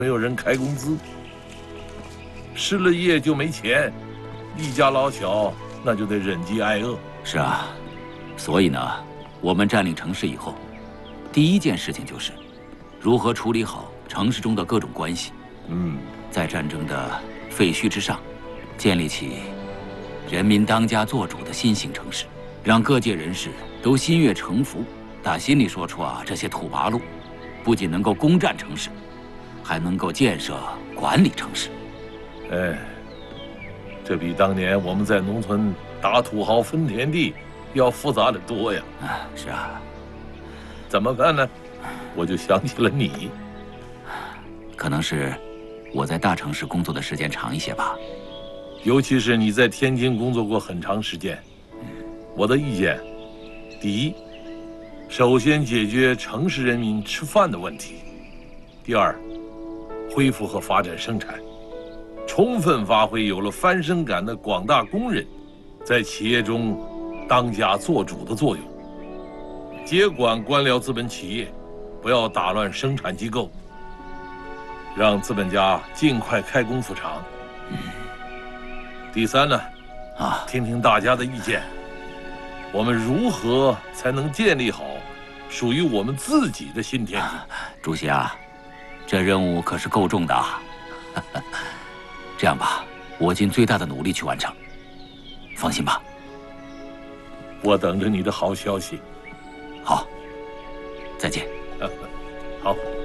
没有人开工资，失了业就没钱，一家老小那就得忍饥挨饿。 是啊，所以呢，我们占领城市以后，第一件事情就是如何处理好城市中的各种关系。在战争的废墟之上，建立起人民当家作主的新型城市，让各界人士都心悦诚服，打心里说出这些土八路不仅能够攻占城市，还能够建设管理城市。 哎，这比当年我们在农村打土豪分田地要复杂得多呀。 是啊。 怎么看呢？我就想起了你。 可能是我在大城市工作的时间长一些吧。 尤其是你在天津工作过很长时间。我的意见，第一，首先解决城市人民吃饭的问题；第二，恢复和发展生产，充分发挥有了翻身感的广大工人在企业中当家作主的作用。接管官僚资本企业，不要打乱生产机构，让资本家尽快开工复厂。第三呢，听听大家的意见，我们如何才能建立好属于我们自己的新天地？ 主席啊，这任务可是够重的啊！这样吧，我尽最大的努力去完成，放心吧。 我等着你的好消息。 好，再见。 好。